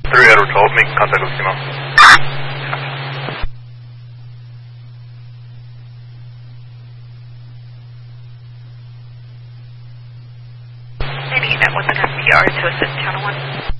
3 Edward 12, making contact with Kimo. Maybe that was an SPR to assist channel 1.